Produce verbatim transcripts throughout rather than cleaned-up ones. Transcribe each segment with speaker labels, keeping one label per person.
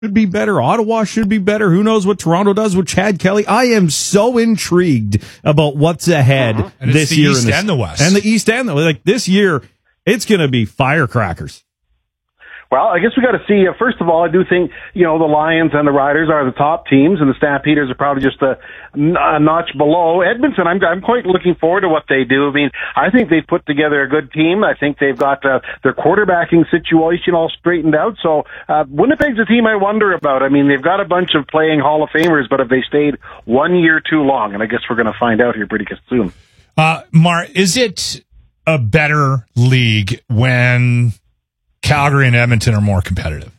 Speaker 1: should be better. Ottawa should be better. Who knows what Toronto does with Chad Kelly? I am so intrigued about what's ahead
Speaker 2: uh-huh. and
Speaker 1: this
Speaker 2: it's the
Speaker 1: year.
Speaker 2: East
Speaker 1: in this,
Speaker 2: and the West.
Speaker 1: And the East and the Like this year, it's going to be firecrackers.
Speaker 3: Well, I guess we got to see. Uh, first of all, I do think, you know, the Lions and the Riders are the top teams, and the Stampeders are probably just a, a notch below. Edmonton, I'm I'm quite looking forward to what they do. I mean, I think they've put together a good team. I think they've got uh, their quarterbacking situation all straightened out. So uh, Winnipeg's a team I wonder about. I mean, they've got a bunch of playing Hall of Famers, but have they stayed one year too long? And I guess we're going to find out here pretty soon.
Speaker 2: Uh, Mar, is it a better league when Calgary and Edmonton are more competitive?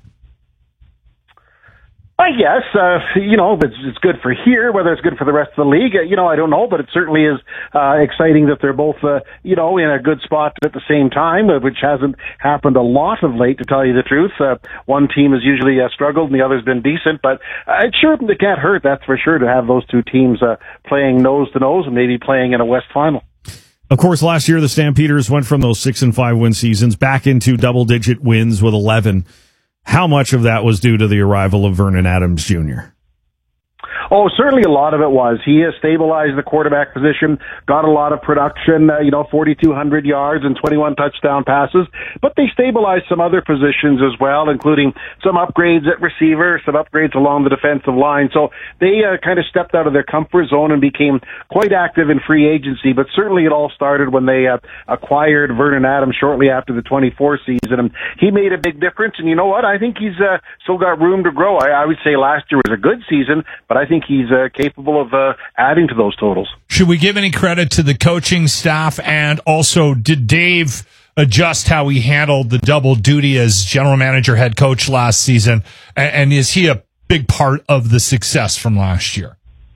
Speaker 3: I guess, uh, you know, it's, it's good for here. Whether it's good for the rest of the league, uh, you know, I don't know, but it certainly is uh, exciting that they're both, uh, you know, in a good spot at the same time, uh, which hasn't happened a lot of late, to tell you the truth. Uh, one team has usually uh, struggled and the other's been decent, but uh, it sure it can't hurt, that's for sure, to have those two teams uh, playing nose to nose and maybe playing in a West final.
Speaker 1: Of course, last year the Stampeders went from those six and five win seasons back into double digit wins with eleven. How much of that was due to the arrival of Vernon Adams Junior?
Speaker 3: Oh, certainly a lot of it was. He has stabilized the quarterback position, got a lot of production, uh, you know, forty-two hundred yards and twenty-one touchdown passes, but they stabilized some other positions as well, including some upgrades at receiver, some upgrades along the defensive line. So they uh, kind of stepped out of their comfort zone and became quite active in free agency, but certainly it all started when they uh, acquired Vernon Adams shortly after the twenty-four season, and he made a big difference. And you know what? I think he's uh, still got room to grow. I, I would say last year was a good season, but I think he's uh, capable of uh, adding to those totals.
Speaker 2: Should we give any credit to the coaching staff? And also, did Dave adjust how he handled the double duty as general manager, head coach last season? And, and is he a big part of the success from last year?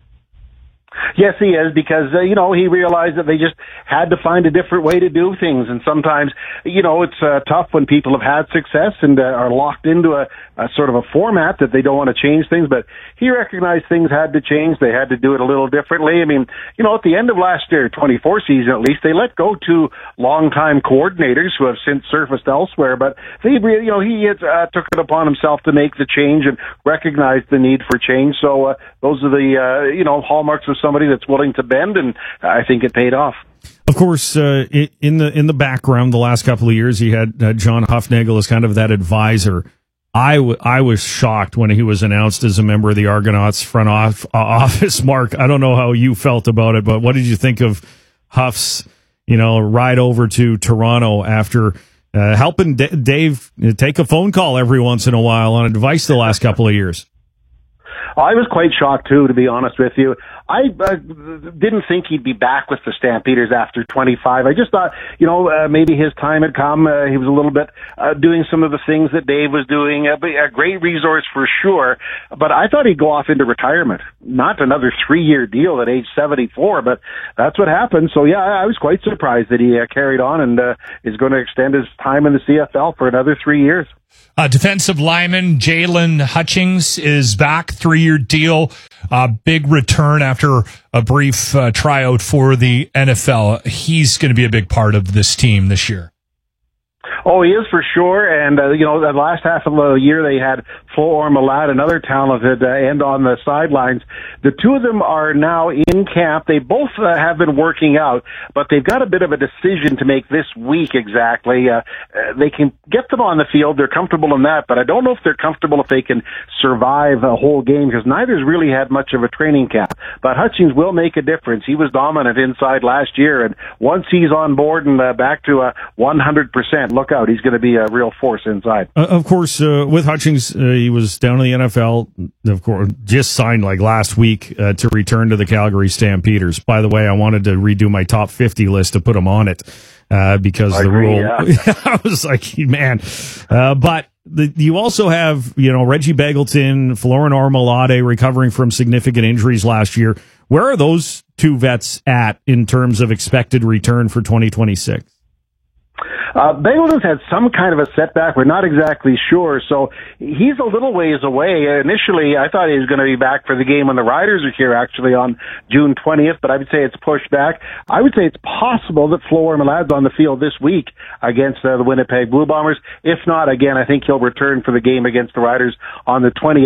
Speaker 3: Yes, he is, because, uh, you know, he realized that they just had to find a different way to do things. And sometimes, you know, it's uh, tough when people have had success and uh, are locked into a, a sort of a format that they don't want to change things. But he recognized things had to change. They had to do it a little differently. I mean, you know, at the end of last year, twenty-four season at least, they let go two longtime coordinators who have since surfaced elsewhere. But they, really, you know, he had, uh, took it upon himself to make the change and recognized the need for change. So uh, those are the, uh, you know, hallmarks of somebody that's willing to bend, and I think it paid off.
Speaker 1: Of course, uh, in the in the background, the last couple of years, he had uh, John Hufnagel as kind of that advisor. I, w- I was shocked when he was announced as a member of the Argonauts front off- office. Mark, I don't know how you felt about it, but what did you think of Huff's, you know, ride over to Toronto after uh, helping D- Dave take a phone call every once in a while on advice the last couple of years?
Speaker 3: I was quite shocked, too, to be honest with you. I uh, didn't think he'd be back with the Stampeders after twenty-five. I just thought, you know, uh, maybe his time had come. Uh, he was a little bit uh, doing some of the things that Dave was doing. Uh, a great resource for sure. But I thought he'd go off into retirement. Not another three-year deal at age seventy-four, but that's what happened. So, yeah, I was quite surprised that he uh, carried on and uh, is going to extend his time in the C F L for another three years.
Speaker 2: Uh, defensive lineman Jalen Hutchings is back, three-year deal, uh, big return after a brief uh, tryout for the N F L. He's going to be a big part of this team this year.
Speaker 3: Oh, he is for sure. And, uh, you know, the last half of the year they had Flo Ormalat, another talented uh, end on the sidelines. The two of them are now in camp. They both uh, have been working out, but they've got a bit of a decision to make this week exactly. Uh, uh, they can get them on the field. They're comfortable in that, but I don't know if they're comfortable if they can survive a whole game because neither's really had much of a training camp. But Hutchings will make a difference. He was dominant inside last year, and once he's on board and uh, back to a one hundred percent, look out. He's going to be a real force inside.
Speaker 1: Uh, of course, uh, with Hutchings, uh, he was down in the N F L, of course, just signed like last week uh, to return to the Calgary Stampeders. By the way, I wanted to redo my top fifty list to put him on it uh, because
Speaker 3: I
Speaker 1: the
Speaker 3: agree,
Speaker 1: rule,
Speaker 3: yeah.
Speaker 1: I was like, man, uh, but the, you also have, you know, Reggie Begelton, Florin Ormalade recovering from significant injuries last year. Where are those two vets at in terms of expected return for twenty twenty-six?
Speaker 3: Uh, Begelton's had some kind of a setback. We're not exactly sure. So he's a little ways away. Initially, I thought he was going to be back for the game when the Riders are here, actually, on June twentieth, but I would say it's pushed back. I would say it's possible that Flo Ormelad's on the field this week against uh, the Winnipeg Blue Bombers. If not, again, I think he'll return for the game against the Riders on the twentieth.